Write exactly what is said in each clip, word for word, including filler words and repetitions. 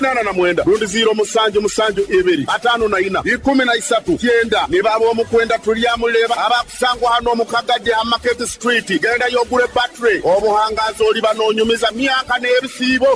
nana na mwenda rundi zero musanju musanju ibiri atano na ina ikumi na isatu kyenda ne babo mukwenda tulyamuleba abakusangwa hano mu Kagadde ha Market Street genda yogure battery obuhangazo oli banonyumiza myaka n'ebisibo.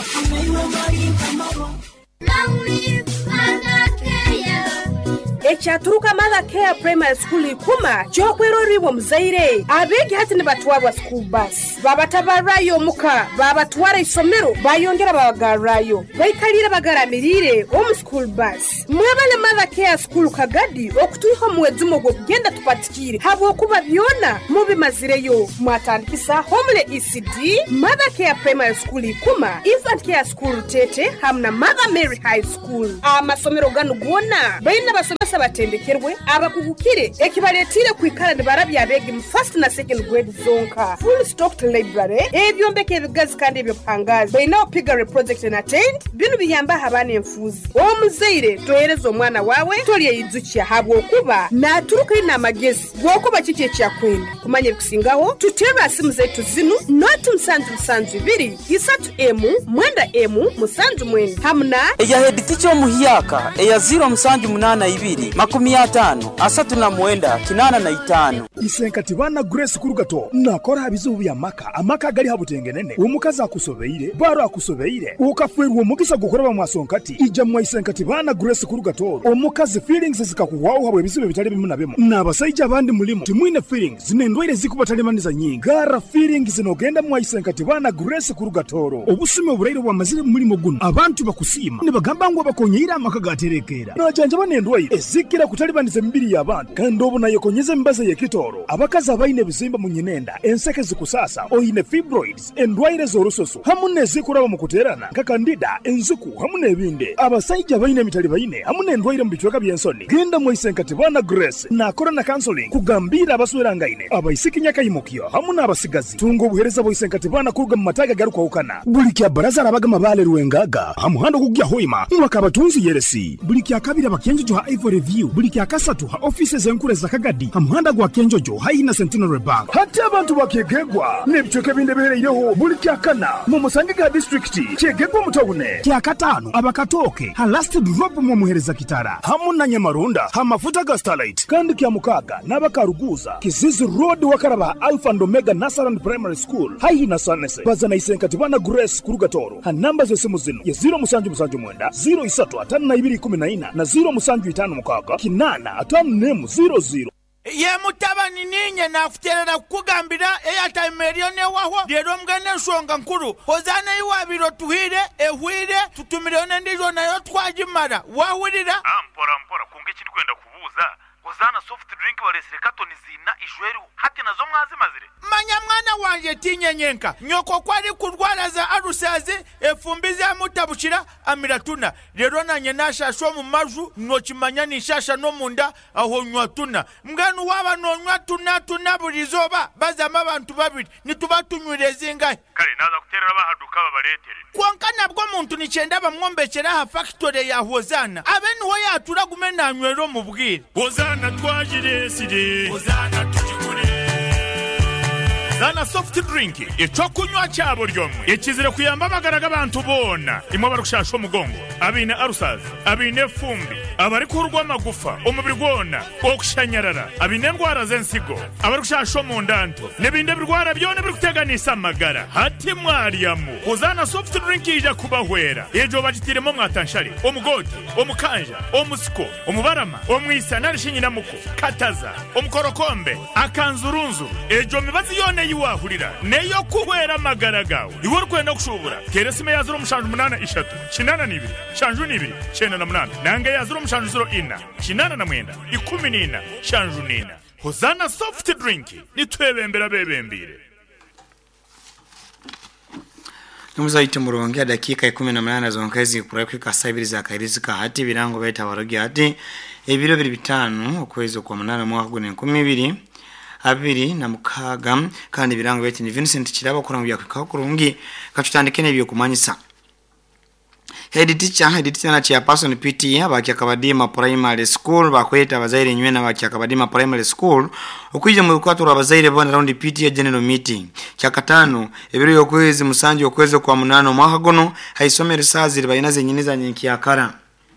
Ekyaturuka Mother Care Primary School ikuma kyokweroribwa muzaire abegi hati ne batwabwa school bus babatabarayo muka babatwara isomero bayongera babagarayo bayikalira bagaramirire omu school bus mwebale Mother Care School Kagadde okutuha muwezumo gwo kugenda tupatikire habo kuba byona mubimazireyo mwatandikisa Homele E C D Mother Care Primary School ikuma Infant Care School Tete hamna Mother Mary High School amasomero gano gwona bayina basomesa batendekerwe abakugukire ekibaletire kwikala ne barabya abegi mu first na second grade zonka full stocked library ebyombeke ebigazi kandi ebyo pangazi bayina pigare project and attend bino biyamba abana enfuzi omuzaire toyereza omwana wawe toli yizukiya habwo okuba naturuka ina magezi gwokuba kiki ekyakwenda kumanya ebikusingaho tuteba asimu zetu zinu not msanju msanju biri isatu emu mwenda emu musanju mwenda hamna eya head teacher muhiyaka eya zero msanju munana ibiri makumi atano asatu na mwenda kinana na itano isenkati bana Grace Kurugato nakora habizubu ya maka amaka gali habutengenene umukaza akusobeire baro akusobeire ukafweru omukisa gukora bamwasonkati ija mwa isenkati bana Grace Kurugato omukazi feelings zikakuwaho habwe bizibe bitali bimu na bemu nabasajja abandi mulimo timwine feelings zinendwire zikubatalемaniza nyingi gara feelings zinogenda mwa isenkati bana Grace Kurugato obusume oburayire bwa mazire mulimo guno abantu bakusima ne bagamba ngo bakonyira amaka gaterekera najanja banendwire ezikira kutalibanize mbiri y'abantu kandi obu nayo konyeze mbaze ye kitoro abakazi abaine bizimba mu nyinenda enseke zikusasa oyine fibroids endwaire z'orusoso hamune zikuraba mu kuterana nka kandida enzuku hamune ebinde abasajja baine mitali baine hamune endwaire mu bichweka byensoni genda mu isenkati bana Grace nakora na counseling kugambira abaswera ngaine abaisikinya kayimukyo hamune abasigazi tungo buhereza bo isenkati bana kuruga mu mataga garuka ukana buli kya baraza abagama bale ruwengaga hamuhando kugya hoima mwaka abatunzi yeresi buli kya kabira bakenjo ha Ivory View buli kya kasatu ha offices enkure za Kagadde hamuhanda gwa kenjojo haina Centenary Bank hata abantu bakegegwa nebitoke binde bereireho buli kya kana mu Musangiga district kyegegwa mutawune kya katano abakatoke ha last drop mu muhereza kitara hamuna Nyamarunda ha mafuta ga Starlight kandi kya mukaga nabakaruguza Kizizi Road wakaraba Alpha and Omega Nursery Primary School haina Sanese bazana isenkati bana Grace Kurugatoro ha namba zo simu zino ya zero musanju musanju mwenda zero isatu atanu na ibiri kumi na ina na zero musanju itanu mukaga kinana atanu nemu zero zero ye mutabani ninye nafuterera kugambira airtime erione waho rero mgane nsonga nkuru hozana iwabiro tuhire ehwire tutumirone ndizo nayo twajimara wahurira ampora mpora kunge kiri kwenda kubuza hozana soft drink balesere katoni zina ijweru hati nazo mwazi mazire manya mwana wanje tinyenyenka nyoko kwari kurwara za arusazi efumbiza mutabushira amiratuna rero nanye nashasho mu maju nokimanya nishasha no munda aho nywatuna mganu waba nonywa tuna tuna burizoba bazama abantu babiri nitubatunyureze ngai kale naza kuterera bahaduka babaletere kwankana bwo muntu nicenda bamwombekera ha factory ya hozana abeni ho yatura gumena nywero mu bwire hozana twajire sire hozana tujigure Zana soft drink echo kunywa cyabo ryomwe ekizire kuyamba bagaraga abantu bona imwe barushasho mugongo abine arusazi abine fumbi abari kurwa amagufa umubiri gwona okushanyarara abine ndwara zensigo abari kushasho mu ndanto nebinde birwara byone biri kuteganisa amagara hati mwariyamu kuzana soft drink ija kubahwera ejo bagitiremo mwatanshari omugodi omukanja omusiko omubarama omwisa narishinyina muko kataza omukorokombe akanzurunzu ejo mibazi yone wahurira neyo kuhwera magara gawe iwo kwenda kushubura keresime yazuro mushanju munana ishatu kinana nibiri shanju nibiri chena na munana nange yazuro mushanju zero ina kinana na mwenda ikumi nina shanju nina hozana soft drink nitwebembera bebembire Numuzaite muronge dakika ikumi na munana zonkezi kura kwika sabiri za karizika hati birango beta barogi hati ebiro biri bitanu okwezi kwa munana mwaka gune nkumi ibiri abiri na mukaga kandi birango beti ni Vincent Kirabo kurangya kwika kurungi kacutandike nebyo kumanyisa head teacher head teacher na chairperson P T A bakyakabadima primary school bakweta abazaire nywena bakyakabadima primary school okwijja mu rukwatu abazaire bona round P T A general meeting kyakatano ebiro yokwezi musanju okwezi kwa munano mwaka gono haisomero sazire bayinaze nyiniza nyinki yakara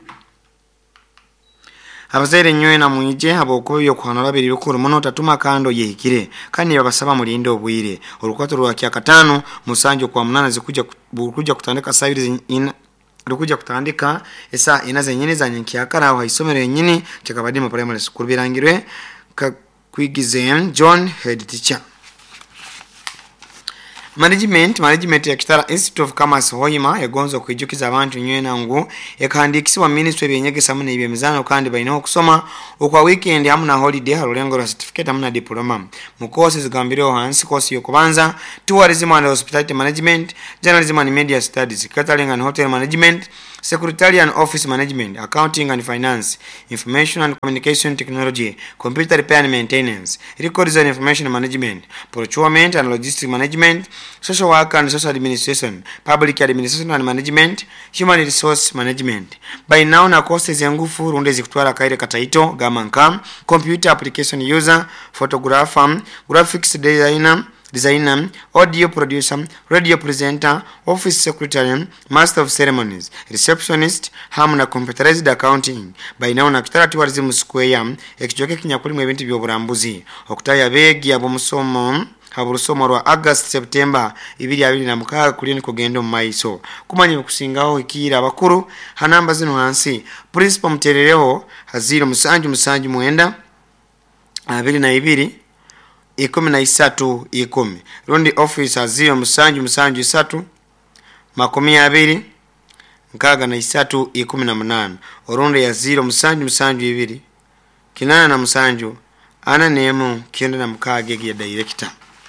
abazaire nywena mwije abokuyo kwanala biri bikuru muno tatuma kando yehikire kandi babasaba mulinde obwire orukwatu rwa kyakatano musanju kwa munana zikuja kuja kutandika sabiri ina rukuja kutandika esa inaze nyine za nyinki yakara aho haisomero nyine cyakabadima primary school birangirwe kwigize John head teacher management management ya Kitara Institute of Commerce Hoima yagonzo kwijukiza abantu nywena ngo yakandikisiwa ministry byenyegesa mune ibyemizano kandi bayinaho kusoma okwa weekend hamuna holiday harulengo la certificate hamuna diploma mu courses zigambiriho hansi course yo kubanza tourism and hospitality management, journalism and media studies, catering and hotel management, secretarial and office management, accounting and finance, information and communication technology, computer repair and maintenance, records and information management, procurement and logistics management, social work and social administration, public administration and management, human resource management. By now na courses yangufu runde zikutwala kaire kataito gamanka, computer application user, photographer, graphics designer, designer, audio producer, radio presenter, office secretary, master of ceremonies, receptionist, hamuna computerized accounting. By now na Kitara Tourism Square ekijoke kinyakuli mu ebintu byoburambuzi okutaya begi abo musomo haburusomo rwa August September ibiri abiri na mukaga kulini kugendo mu maiso kumanye kusingaho ikira abakuru hanamba zino hansi principal muterereho haziro musanju musanju muenda abiri na ibiri ikumi na isatu ikumi rundi office haziro musanju musanju isatu makumi abiri nkaga na isatu ikumi na munana orundi ya zero musanju musanju ibiri kinana na musanju ana nemu kienda na mukage ya director.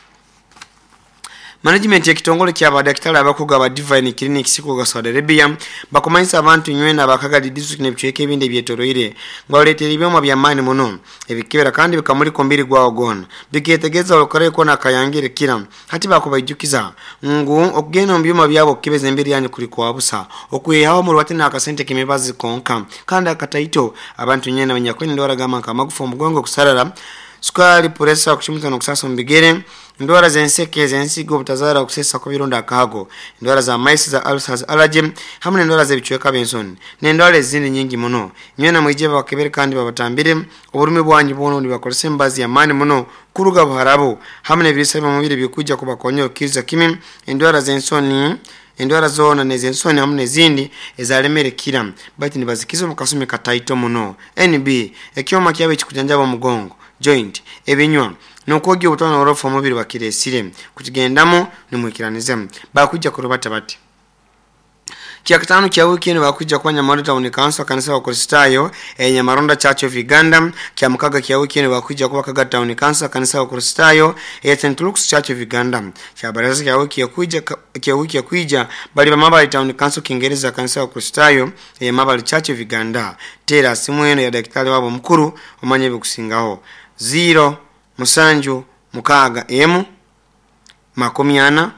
Management ya kitongole kya badaktari abakuga ba Divine Clinic siko ga Saudi Arabia bakomanisa abantu nywena bakaga district nebyeke ebinde byetoroire ngawletera ibyoma byamani muno ebikebera kandi bikamuri kombiri gwa ogona biketegeza olukore ko nakayangire kira hati bakubayijukiza ngu okugena mbyoma byabo kibeze mbiri yanyu kuri kwa busa okuyehawo mu rwate nakasente kimebazi konka kandi akataito abantu nywena banyakweni ndora gama kamagufu mugongo kusarara sukari puresa kuchimita no kusasa mbigere ndwara zenseke zensigo butazara kusesa ko bironda kago ndwara za mice za ulcers allergy hamwe ndwara za bichweka Benson ne ndwara zindi nyingi muno nywena mwijeba bakebere kandi babatambire uburume bwanyu bono ni bakorese mbazi ya mani muno kuruga buharabo hamwe birisaba mu bire bikujya kubakonyo kiza kimi ndwara zensoni endwara zona nezensoni hamwe zindi ezalemere kira bati nibazikizo mukasumi kataito muno N B ekyoma kyabe kikujanja ba mugongo joint ebinywa nokogi ubutona orofa mubiri bakiresire kukigendamo nimwikiranize bakujja kurubata bati Kyakatano kya weekend bakujja kwa Nyamara Town Council kanisa wa Kristayo e Nyamaronda Church of Uganda kya mukaga kya weekend bakujja kwa Kaga Town Council kanisa wa Kristayo e Saint Luke's Church of Uganda kya baraza kya wiki ya kuija kya wiki ya kuija bali ba Mabali Town Council Kiingereza kanisa wa Kristayo e Mabali Church of Uganda tera simweno ya daktari wabo mkuru umanye bikusingaho zero musanju mukaga emu makumi ana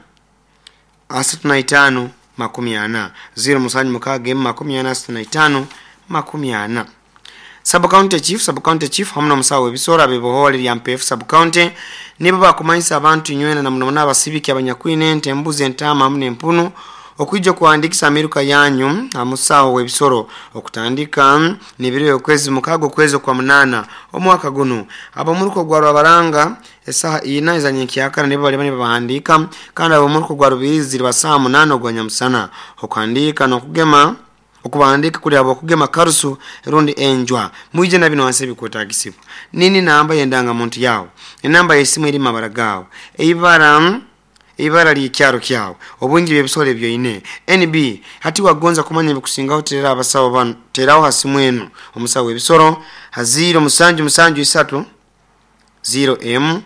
asatu na itano makumi ana zero musanju mukaga emu makumi ana asatu na itano makumi ana. Sub county chief sub county chief hamna musawe bisora bebohole ya M P F sub county nibo bakumanyisa abantu nywena na munona abasibiki abanyakwine ntembuze ntama hamne mpunu okwijja kuandikisa Amerika yanyu amusawo webisoro okutandika nibiro okwezi mukago kwezo kwa munana omwaka guno abamuruko gwa baranga esaha ina izanyiki yakara nibo bali bani bahandika kandi abamuruko gwa rubiziri basaha munana ogwanya musana okandika no kugema okubandika kuri abo kugema karusu rundi enjwa mwije na bino wanse bikotagisipo nini namba yendanga muntu yawo enamba yesimu eri mabaragawo eibara ibara li kyaro kyawo obungi byebisole byo ine N B hati wagonza kumanya bikusinga hotelera abasawo bano terawo hasimwenu omusawo ebisoro haziro musanju musanju isatu zero M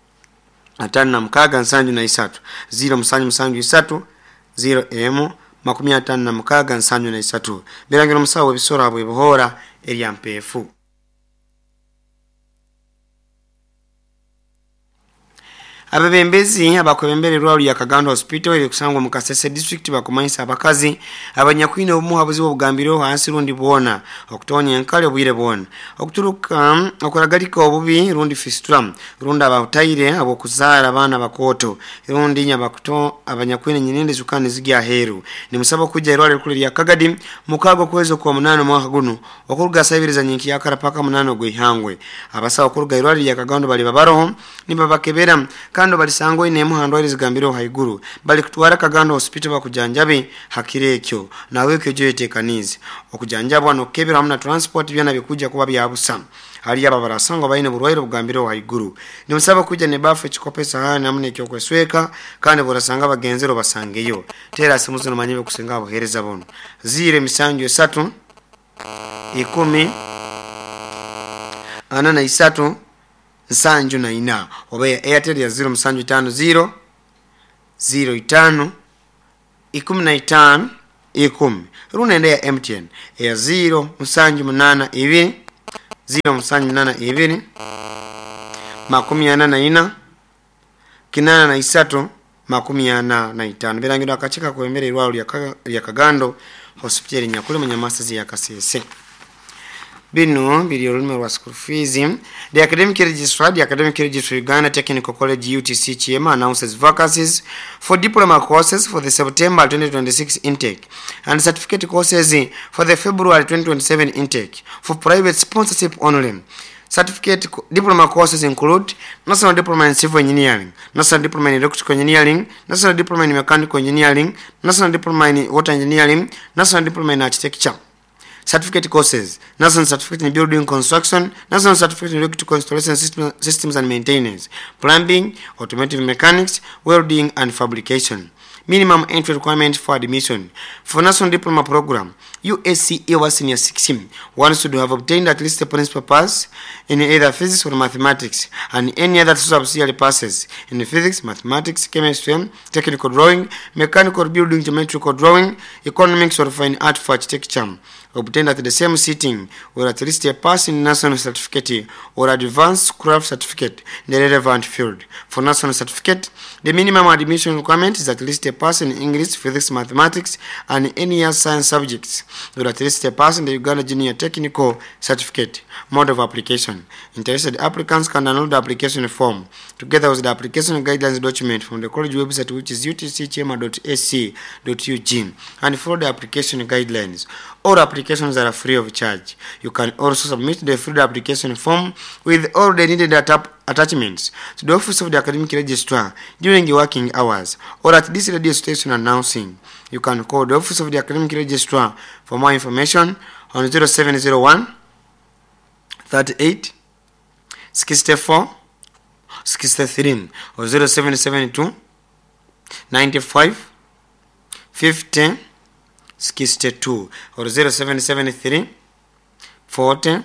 atano na mukaga nsanju na isatu zero musanju musanju isatu zero M makumi atano na mukaga nsanju na isatu birangiro musawo ebisoro abo ebohora eri M P F. abebembezi abakwebembererwa lya Kagando Hospital eri kusangwa mu Kasese district bakumanyisa abakazi abanyakwine omuhabuzi obugambiro hansi rundi bwona okutonya enkale obwire bwona okuturuka okuragalika obubi rundi fistula rundi abawutaire abokuzaala abaana bakoto rundi nyabakuto abanyakwine nyinende zukani zigya heru ni musaba kujja erwale kule lya Kagadi mukago kwezo kwa munana mwaka guno okuruga sayibiriza nyinki yakara paka munana gwihangwe abasaba okuruga erwale lya Kagando bali babaroho ni babakebera kando balisango ine muhando erizigambiro haiguru bali kutwara Kagando Hospital bakujanjabe hakirekyo nawe kyo yetekanize okujanjabwa no kebera hamna transport byana bikuja kuba byabusa hali yaba barasango bayine burwaire bugambiro haiguru ni musaba kuja ne bafu chikopesa hana namne kyo kwesweka kandi borasanga bagenzero basangeyo tera simuzo manyibe kusenga abohereza bono zire misanjo esatu ikumi ana na isatu nsanju na ina obeya Airtel ya zero msanju tano zero zero itano ikumi na itano ikumi runende ya M T N ya zero msanju munana ibiri zero msanju munana ibiri makumi ana na ina kinana na isatu makumi ana na itano birangido akachika kwemere rwalo ya Kagando Hospital nyakule munyamasa ya Kasese bino bili olume rwa school fees. The academic registrar the academic registrar Uganda Technical College U T C Chiema announces vacancies for diploma courses for the September twenty twenty-six intake and certificate courses for the February twenty twenty-seven intake for private sponsorship only. Certificate diploma courses include National Diploma in Civil Engineering, National Diploma in Electrical Engineering, National Diploma in Mechanical Engineering, National Diploma in Water Engineering, National Diploma in Architecture. Certificate courses, National Certificate in Building Construction, National Certificate in Electrical Installation system, Systems and Maintenance, Plumbing, Automotive Mechanics, Welding and Fabrication. Minimum entry requirement for admission. For National Diploma Program, U S C A was Senior sixteen. One should have obtained at least a principal pass in either physics or mathematics and any other subsidiary passes in physics, mathematics, chemistry, technical drawing, mechanical building, geometrical drawing, economics or fine art for architecture. Obtained at the same sitting or at least a pass in national certificate or advanced craft certificate in the relevant field. For national certificate, the minimum admission requirement is at least a pass in English, physics, mathematics, and any other science subjects, or at least a pass in the Uganda Junior Technical Certificate. Mode of application. Interested applicants can download the application form together with the application guidelines document from the college website, which is u t c chema dot a c dot u g, and follow the application guidelines. All applications are free of charge. You can also submit the free application form with all the needed attachments attachments to the office of the academic registrar during the working hours or at this radio station announcing. You can call the office of the academic registrar for more information on zero seven zero one thirty-eight sixty-four sixty-three or zero seven seven two ninety-five fifty sixty-two or zero seven seven three forty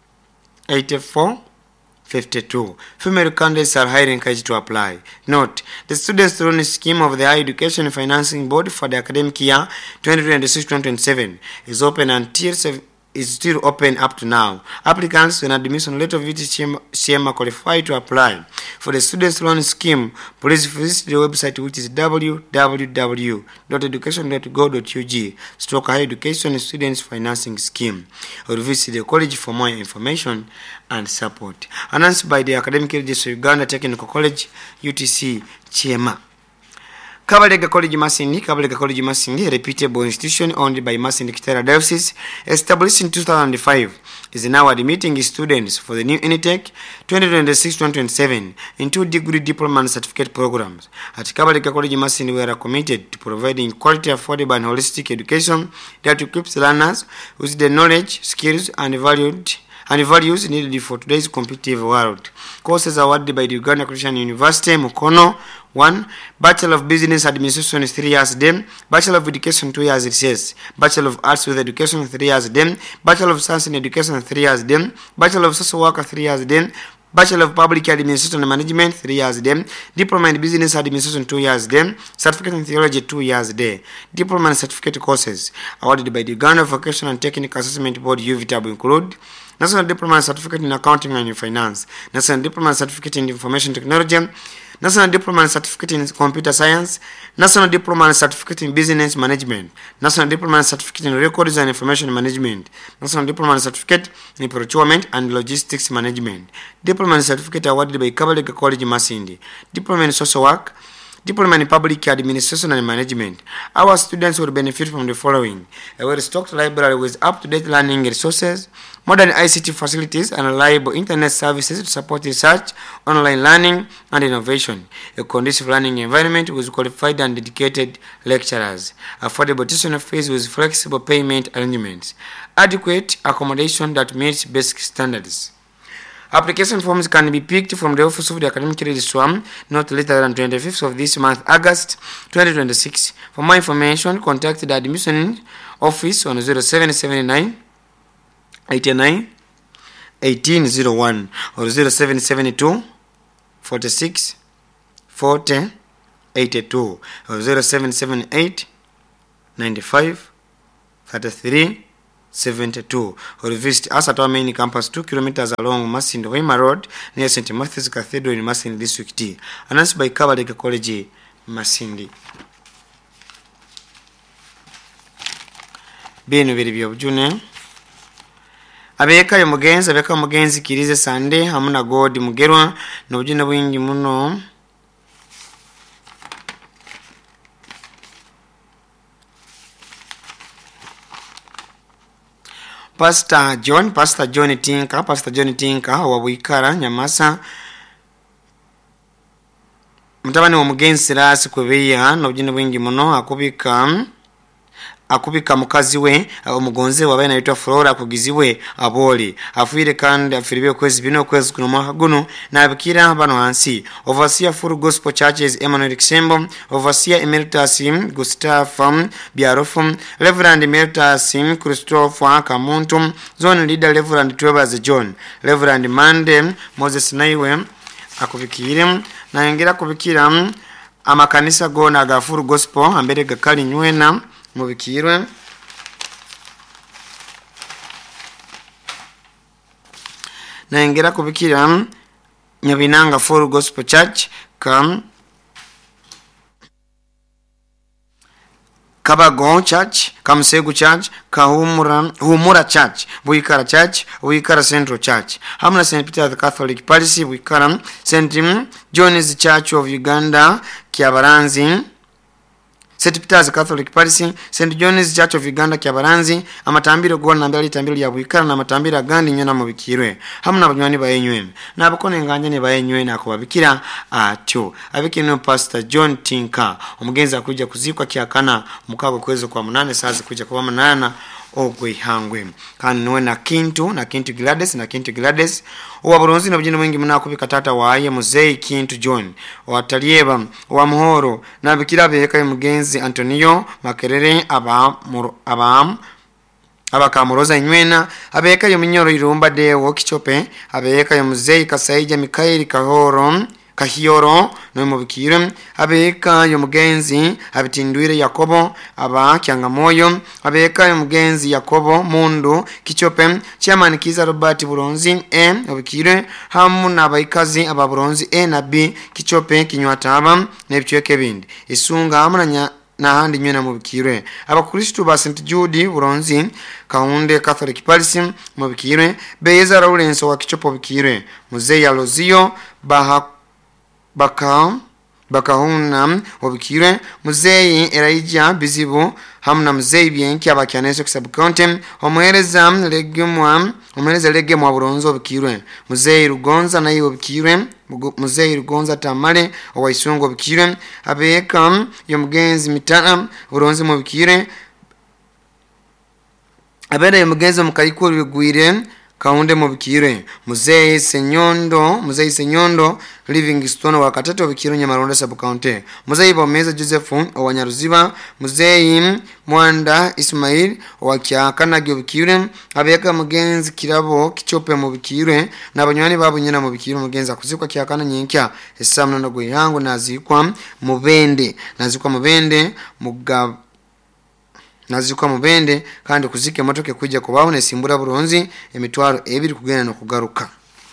eighty-four fifty-two. Female candidates are highly encouraged to apply. Note: the Students' Loan Scheme of the Higher Education Financing Board for the academic year twenty twenty-six twenty twenty-seven is open until is still open up to now. Applicants with admission letter of U T C Chema qualify to apply for the Students' Loan Scheme. Please visit the website, which is w w w dot education dot gov dot u g stroke Higher Education Students Financing Scheme, or visit the college for more information and support. Announced by the Academic Registrar Uganda Technical College U T C Chema. Kabalega College Masindi, Kabalega College Masindi, a reputable institution owned by Masindi Kitara Diocese, established in two thousand five, is now admitting students for the new intake twenty twenty-six twenty twenty-seven in two degree diploma and certificate programs. At Kabalega College Masindi, we are committed to providing quality, affordable, and holistic education that equips learners with the knowledge, skills, and valued and values needed for today's competitive world. Courses awarded by the Uganda Christian University, Mukono. one. Bachelor of Business Administration is three years then. Bachelor of Education two years recess. Bachelor of Arts with Education three years then. Bachelor of Science in Education three years then. Bachelor of Social Worker three years then. Bachelor of Public Administration and Management three years then. Diploma in Business Administration two years then. Certificate in Theology two years there. Diploma and certificate courses awarded by the Uganda Vocational and Technical Assessment Board U V T A B include National Diploma and Certificate in Accounting and Finance, National Diploma and Certificate in Information Technology, National Diploma and Certificate in Computer Science, National Diploma and Certificate in Business Management, National Diploma and Certificate in Records and Information Management, National Diploma and Certificate in Procurement and Logistics Management, Diploma and Certificate awarded by Kabalega College Masindi, Diploma in Social Work, Diploma in Public Administration and Management. Our students will benefit from the following: a well-stocked library with up-to-date learning resources, modern I C T facilities, and reliable internet services to support research, online learning, and innovation. A conducive learning environment with qualified and dedicated lecturers. Affordable tuition fees with flexible payment arrangements. Adequate accommodation that meets basic standards. Application forms can be picked from the Office of the Academic Registrar not later than twenty-fifth of this month, August twenty twenty-six. For more information, contact the admission office on zero seven seven nine, eight nine, one eight zero one or zero seven seven two, four six, four zero, eight two or zero seven seven eight, nine five, three three, seventy-two, or visit us at our main campus two kilometers along Masindi Hoima Road near Saint Matthew's Cathedral in Masindi District T. Announced by Kabalega College Masindi. Bino biri byobujune abeka yo mugenzi abeka mugenzi kirize Sande hamuna God mugerwa n'obujune bwingi muno. Pastor John, Pastor John Tinka, Pastor John Tinka wa Bwikara Nyamasa. Mutabani wa mugenzi rasi kwebeya n'obujine bwingi muno akubika akubika mukazi we umugonze wabaye naitwa Flora kugiziwe aboli afuire kandi afiribe kwezi bino kwezi kuno mwaka guno nabikira bano hansi. Overseer Full Gospel Churches Emmanuel Kisembo, Overseer Emeritus Gustav Biarofum, Reverend Emeritus Christopher Kamuntu, Zone Leader Reverend Trevor's John, Reverend Mande Moses Naiwe akubikire na yengera kubikira amakanisa gona ga Full Gospel ambere gakali nywena mubikirwe na ingera kubikira Nyabinanga Full Gospel Church kam Kabago Church, Kamsegu Church, Kahumura Humura Church, Bwikara Church, Bwikara Central Church. Hamna Saint Peter the Catholic Parish, Bwikara Saint John's Church of Uganda, Kiabaranzi, Saint Peter's Catholic Parish, Saint John's Church of Uganda Kiabaranzi, amatambiro gwa nambali tambiro ya Bwikara na matambira gandi nyona mu bikirwe. Hamna abanywani bayenywe. Na abakone nganje ne bayenywe na kubabikira atyo. Abikino Pastor John Tinka, umugenzi akuja kuzikwa kiakana mukago kwezo kwa munane sazi kuja kwa munana ogwe hangwe. Kandi nwe na Kintu na Kintu Gladys na Kintu Gladys uwa Buronzi na bujino mwingi munakubika tata waaye Muzei Kintu John watalieba wa Muhoro na bikira beka mugenzi Antonio Makerere aba muro abam abakamuroza inywena abeka yo minyoro irumba de wo Kichope abeka yo Muzei Kasaija Mikaeli Kahoro Kahiyoro no mubikire abeka yo mugenzi abitindwire Yakobo aba Kyangamoyo abeka yo mugenzi Yakobo Mundu Kichope Chairman Kiza Robert Buronzi e abikire hamu na abayikazi aba Buronzi e na B Kichope Kinywataba nebicweke bindi isunga amanya na handi nywena mubikire abakristo ba Saint Jude Buronzi Kaunde Catholic Parish mubikire Beza Lawrence wa Kichopo bikire Muzei ya Lozio baha Baka Bakahuna wabikire Muzei Elijah Bizibu hamna Muzei Bienki abakyaneso kusabcontem omuhereza legemwa omuhereza legemwa Buronzo wabikire Muzei Rugonza nayo wabikire Muzei Rugonza Tamale owaisungo wabikire abeka yo mugenzi Mitana Buronzi wabikire abera yo mugenzi mukayikuru bigwire Kaunde mubikire Muzei Senyondo Muzei Senyondo Livingstone wakatatu wabikire Nyamaronda sub county Muzei Bomeza Joseph owanyaruziba Muzei Mwanda Ismail wakyakana wabikire abeka mugenzi Kirabo Kichope mubikire nabanyani babo nyina mubikire mugenzi akuzikwa kyakana nyinkya esamna no gwihango nazikwa mubende nazikwa mubende mugab nazikwa mubende kandi kuzika emotoka kujja kubaho nesimbura buronzi emitwaro ebiri kugenda no kugaruka.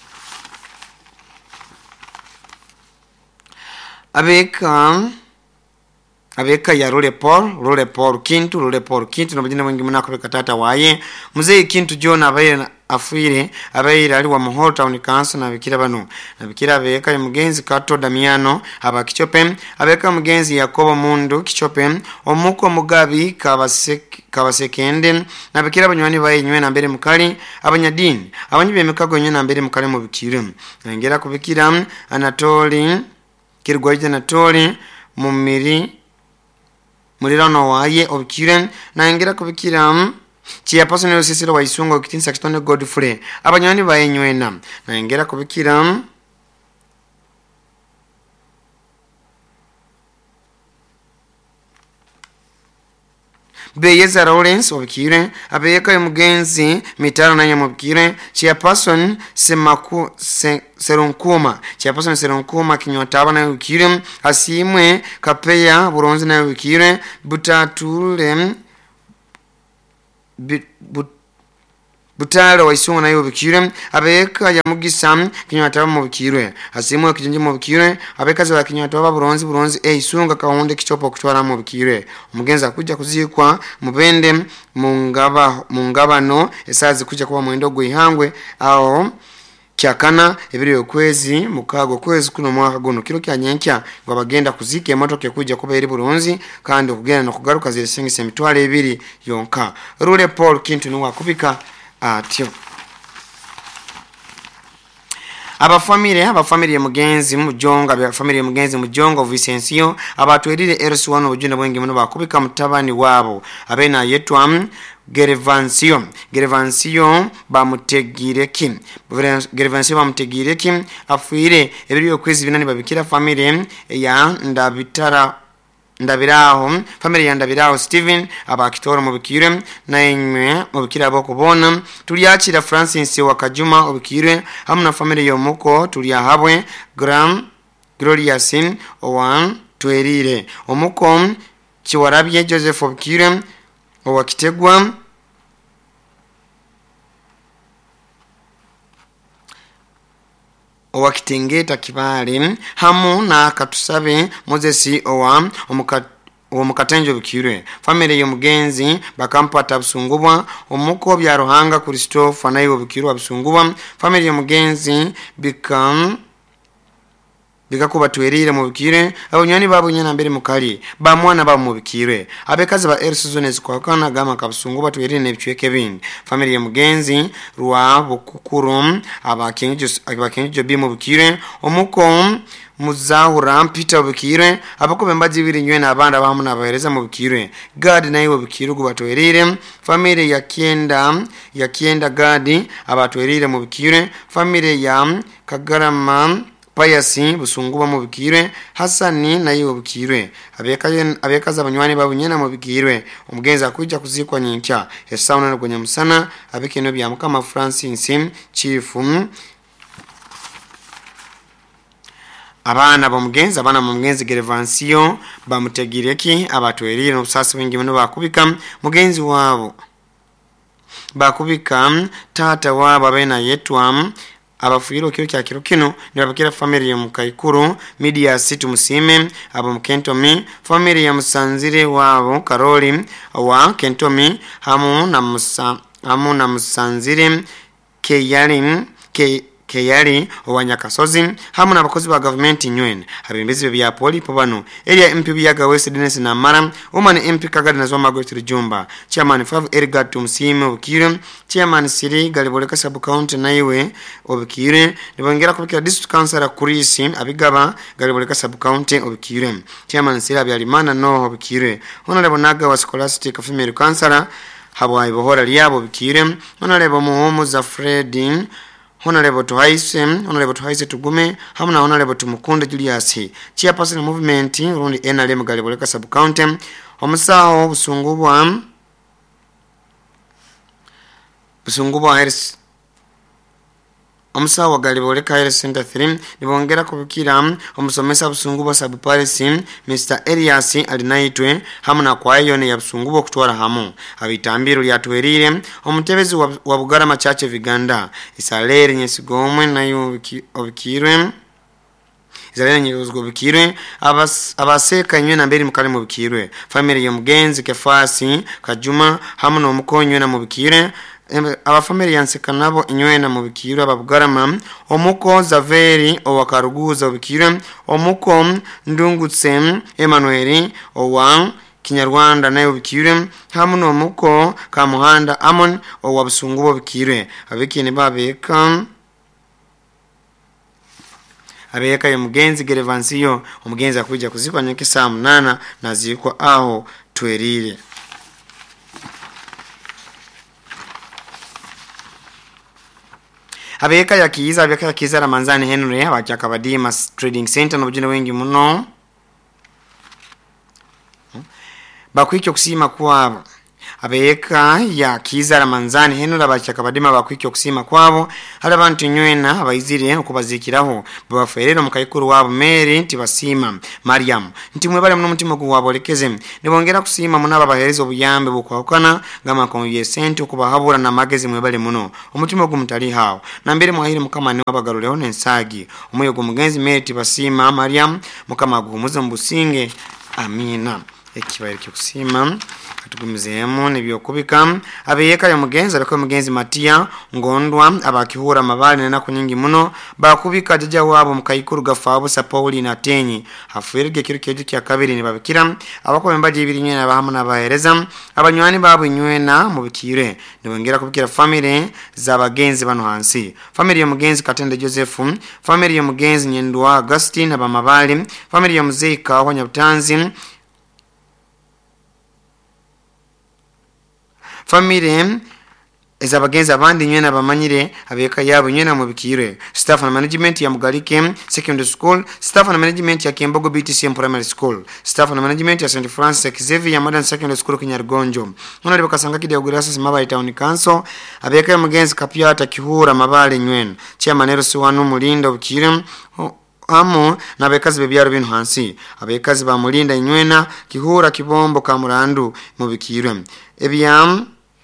Abeka abeka ya Role Paul Role Paul Kintu Role Paul Kintu nabajina wengi munako bekatata waye muzee Kintu John abaye afuire abaye ali wa Mohoro Town Council na bikira bano na bikira abeka mugenzi Kato Damiano abakichope abeka mugenzi Yakobo Mundu kichope omuko mugabi kabasek kabasekende na bikira banywani baye nywe na mbere mukali abanyadini abanyibe mikago nywe na mbere mukali mu bikira ngera kubikira Anatoli kirgwaje Anatoli mumiri mulirano waye obkiren na ngera kubikira chia personal sisiro wa isungo kitinsa kitone Godfrey abanyani bayenywena na ngera kubikira Beyeza Lawrence obkire abeyeka mugenzi mitaro na nyamobkire chia person semaku se, serunkuma chia person serunkuma kinyotaba na ukire asimwe kapeya buronzi na ukire butatule but butalo waisunga nayo bikire abeka ya mugisa kinyataba mu bikire asimwe kijinje mu bikire abeka za kinyataba buronzi buronzi e isunga kahonde kichopo kutwara mu bikire umugenza kujja kuzikwa mubende mungaba mungabano esazi kujja kuba mwendo gwihangwe aho kyakana ebiri okwezi mukago kwezi kuno mwaka gono kiro kyanyenkya ngo bagenda kuzika emotoke kujja kuba eri buronzi kandi okugenda no kugaruka zire singise mitwale ebiri yonka. Rule Paul Kintu nuwa kubika atyo aba family aba family mugenzi mujonga aba family mugenzi mujonga Vicencio abatwerire R S one obujuna bwenge muno bakubika mutabani wabo abena yetwa Gerevancio Gerevancio bamutegireki Gerevancio bamutegireki afuire ebiri okwezi binani babikira family ya ndabitara ndabiraho family ya ndabiraho Steven abakitoro mu bikire na enywe mu bikira abo kubona tuliyakira Francis wakajuma obikire hamna family yo muko tuliyahabwe Gram Gloriasin owan twerire omuko kiwarabye Joseph obikire owakitegwa owakitengeta kibale hamu na katusabe Moses owa omukat omukatenjo bikire family yo mugenzi bakampata busungubwa omuko bya Ruhanga Christopher nayo bikire busungubwa family yo mugenzi bikam bikakuba twerire mu bikire abanyani babunyana mbere mukali ba mwana ba mu bikire abekazi ba Ersuzonez kwa kana gama kabusungubwa twerire nebicweke bindi family yo mugenzi ruwa bukukurum abakenjo abakenjo bi mu bikire omuko muzahura Peter bukire abako bembaji biri nywe na abanda bamu nabahereza mu bukire God nayo bukire gubatwerire family ya Kienda ya Kienda God abatwerire mu bukire family ya Kagarama Payasi busunguba mu bukire Hasani nayo bukire abeka abekaza abanywani babunyena mu bukire umugenza kujja kuzikwa nyinkya esauna no musana abekeno bya mukama Francis chief abana bamugenza abana mugenzi Gerevancio bamutegireki abatwerire no busasi bingi bino bakubika mugenzi wabo bakubika tata wabo abena yetwa abafuiro kiro kya kiro kino ni babakira family ya Mukaikuru media city musime abo Mukentomi family ya Musanzire wabo Karoli wa Kentomi hamu na musa hamu na Musanzire Keyali ke Keyali owanyakasozi hamu na bakozi ba government nywen habembezi bya poli pobano area M P bya West Dennis na Mara umane M P Kagadi na Zoma Gotri Jumba chairman five Ergat Tumsime obukire chairman Siri Galiboleka sub county naiwe obukire nibongera kubikira district councilor Kurisi abigaba Galiboleka sub county obukire chairman Siri abyalimana no obukire honorable Naga wa scholastic female councilor habwa ibohora lyabo obukire honorable Muhomo za Fredin Honorable Twaise, Honorable Twaise Tugume, hamna Honorable Tumukunde Julius. Chairperson movement rundi N L M Galiboleka sub county. Omusaho busungubwa busungubwa Harris omusawo wa Galibole Health Center three nibongera kubikira omusomesa busungubo sabuparisi Mister Elias alinaitwe hamuna kwa hiyo ne yabusungubo kutwara hamu abitambiro lyatwerire omutebezi wa, wa Bugarama Church Viganda isalere nyesigomwe nayo obikirwe Zalene nyuzgo bikirwe abas abaseka nywe na mbere mukale mu bikirwe family yo mugenzi Kefasi Kajuma hamwe no mukonywe na mu bikire aba family yanseka nabo inywe na mu bikirwe ababugarama omuko Zaveri owakaruguza bikirwe omuko Ndungutse Emmanuel owa Kinyarwanda nayo bikirwe hamwe no muko Kamuhanda Amon owabusungubo bikirwe abikini babeka abeka yo mugenzi Gerevansiyo umugenzi akujja kuzikwa nyeke saa munana nazikwa aho twerire abeka yakiza abeka yakiza Ramanzani Henry abachaka badima Trading Center nobujina wengi muno bakwikyo kusima kwabo abeka ya kiza Ramanzani Henry abachaka badima bakwikyo kusima kwabo hari abantu nywena abayizire okubazikiraho babaferero mukayikuru wabo Mary ntibasima Mariam ntimwe bale muno mutima gwabolekeze nibongera kusima munaba bahereza obuyambe bukwakana ngama konye sente okubahabura na magezi mwe bale muno umutima gumutali hawo nambere mwahiri mukama ne wabagaruleho nensagi umuyo gumugenzi Mary ntibasima Mariam mukama gumuze mbusinge amina ekibaire kusima atugumizemo nebyo kubika abeyeka yo mugenzi ariko mugenzi Matia ngondwa abakihura mabali na kunyingi muno bakubika jaja wabo mukayikuru gafabo sa Pauli na Tenyi afirige kiri keje kya kabiri ni babikira abako membaje ibiri nyene abahamu na bahereza abanywani babo nywena mu bikire nibongera kubikira family za bagenzi bano hansi family yo mugenzi Katende Joseph family yo mugenzi Nyendwa Augustine abamabali family yo muzika wa Nyabutanzi family ezabagenza abandi nywena bamanyire abeka yabo nywena mu bikire staff and management ya Mugalike Secondary School staff and management ya Kembogo B T C M Primary School staff and management ya Saint Francis Xavier ya Modern Secondary School Kinyargonjo none bakasanga kidi ogurasa Mabale Town Council abeka ya mugenzi Kapyata Kihura Mabale nywena chairman Erosi wanu Mulinda bikire amo nabekazi bebyaro bintu hansi abekazi ba Mulinda nywena Kihura Kibombo Kamurandu mu bikire ebyam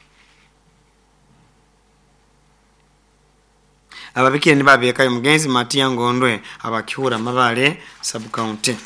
ababikire nibabeka mugenzi Matia Ngondwe abakihura Mabale sub county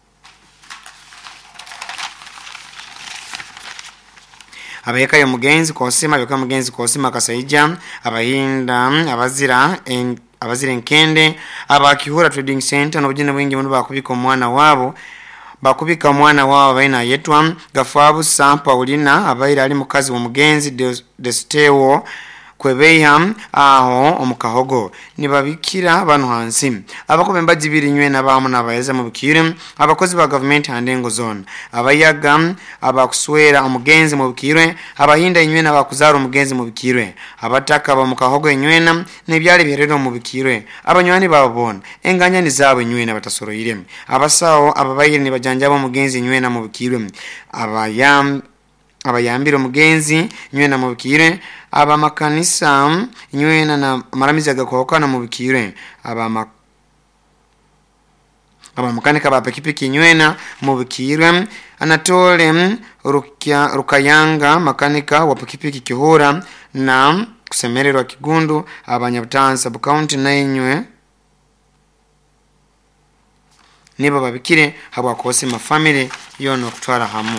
abeka yo mugenzi Kosima abeka mugenzi Kosima Kasaija abahinda abazira en abazira enkende abakihura Trading Center nobujine bwingi muno bakubika omwana wabo bakubika mwana wabo baina yetwa Gafabu Sa Paulina abaira ali mukazi wa mugenzi Destewo Kwebeyam aho omukahogo nibabikira abantu hansi abakomemba jibiri nywena bamu nabayeza mu bukire abakozi ba government handengo zone abayaga abakuswera omugenzi mu bukire abahinda nywena bakuzara omugenzi mu bukire abataka ba mukahogo nywena nebyali birero mu bukire abanywani babona enganya ni zabo nywena batasoroyire abasawo ababayire ni bajanja bo mugenzi nywena mu bukire abayam abayambira omugenzi nywena mu bukire aba makanisa nywena na maramiza gakokana mu bukire aba aba makanika ba pikipiki nywena mu bukire Anatole Rukya Rukayanga makanika wa pikipiki Kihura na kusemererwa Kigundu abanyabutanza sub county nainywe niba babikire habwa kose ma family yono kutwara hamu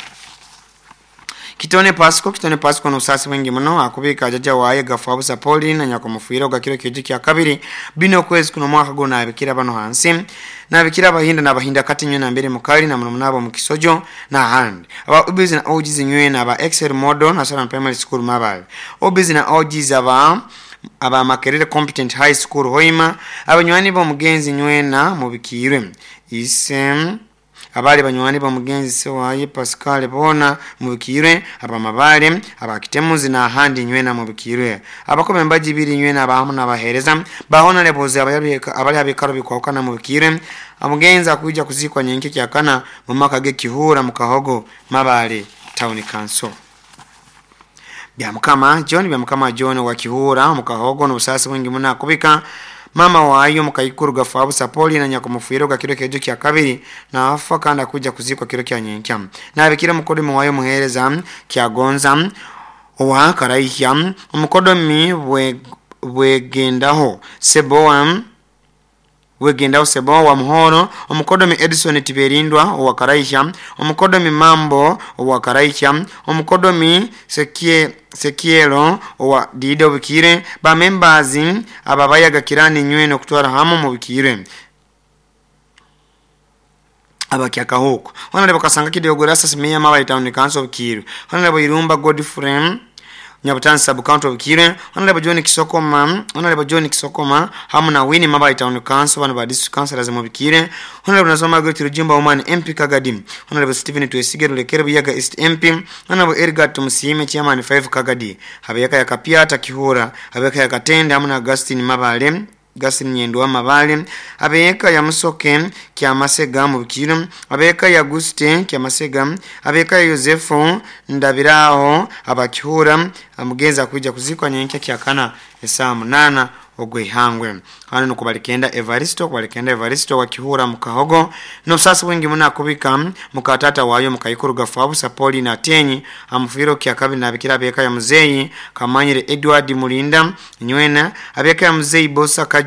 Kitone Pasco Kitone Pasco no sasi wengi muno akubika jaja waye Gafabu Sa Pauline nyako mufuiro gakiro kijiki ya kabiri bino kwezi kuno mwaka go na bikira bano hansi na bikira bahinda na bahinda kati nyo na mbere mukali na munabo mukisojo na hand aba ubizi na ogizi nyo na ba Excel model na Saran Primary School Mabale obizi na ogizi aba aba Makerere Competent High School Hoima abanywani bo mugenzi nywena mu bikire isem abali banywani ba mugenzi se waye Pascal bona mu bikire aba Mabale aba Kitemuzi na handi nywena mu bikire abakome mbaji biri nywena abahamu na bahereza bahona leboze abali abali abikaro bikwakana mu bikire amugenza kuja kuzikwa nyenke kyakana mu maka ge Kihura mu Kahogo Mabale Town Council bya mukama John bya mukama John wa Kihura mukahogo no busasi bwingi muna kubika mama wayo mukayikuru gafabu sapoli na nyakumufuyiro ga kiro kejo kya kabiri na afa kanda kuja kuzikwa kiro kya nyenkya na bikira mukodomi wayo muhereza kya gonza wa karayya umukodomi bwe bwegendaho seboam wegendaho seboa wa muhoro umukodomi Edison Tiberindwa wa karayya umukodomi mambo wa karayya umukodomi sekie sekielo wa dido bikire ba members ababayaga kirani nyweno kutwara hamo mu bikire abakyaka huko honalebo kasanga kidogorasa simeya mabali town council bikire honalebo irumba Godfrey Nyabutan sub county of Kire honalebo John Kisokoma honalebo John Kisokoma hamuna wini mabali town council bana ba district councilors mu bikire honalebo nasoma Great Rujimba Oman M P Kagadi honalebo Stephen Twesigero lekere yaga East M P honalebo Ergat Musime chairman five Kagadi habiyaka yakapia ata Kihura habiyaka yakatenda hamuna Augustine Mabale Gasini nyendo wa mabale abeka ya musoke kya masega mu bikiro abeka ya Guste kya masega abeka ya Yosefu ndabiraho abakihura amugeza kuja kuzikwa nyenke kya kana esa munana ogwe hangwe hano nukubalikenda Evaristo kubalikenda Evaristo wa Kihura mukahogo no sasa wengi muna kubika mukatata wayo mukayikuru gafabu sapoli na tenyi amufiro kya kabiri na bikira abeka ya muzeyi kamanyire Edward Mulinda nywena abeka ya muzeyi Bosa Kaju